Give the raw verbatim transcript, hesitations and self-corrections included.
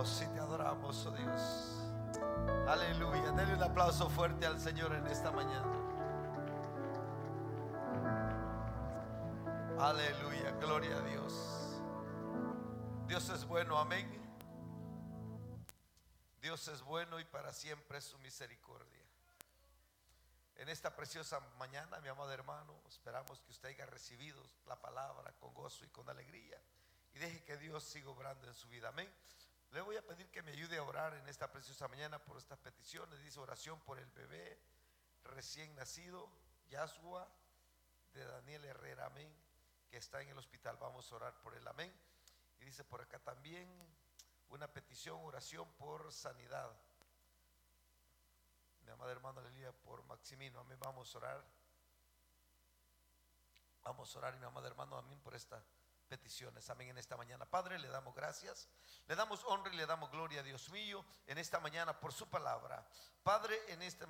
Sí, te adoramos, oh Dios. Aleluya. Denle un aplauso fuerte al Señor en esta mañana. Aleluya, gloria a Dios. Dios es bueno, amén. Dios es bueno y para siempre es su misericordia. En esta preciosa mañana, mi amado hermano, esperamos que usted haya recibido la palabra con gozo y con alegría y deje que Dios siga obrando en su vida, amén. Le voy a pedir que me ayude a orar en esta preciosa mañana por estas peticiones. Dice: oración por el bebé recién nacido, Yashua, de Daniel Herrera, amén, que está en el hospital. Vamos a orar por él, amén. Y dice por acá también una petición, oración por sanidad. Mi amada hermana Lelia, por Maximino, amén. Vamos a orar. Vamos a orar, mi amado hermano, amén, por esta peticiones, amén, en esta mañana. Padre, le damos gracias, le damos honra y le damos gloria a Dios mío en esta mañana por su palabra. Padre, en esta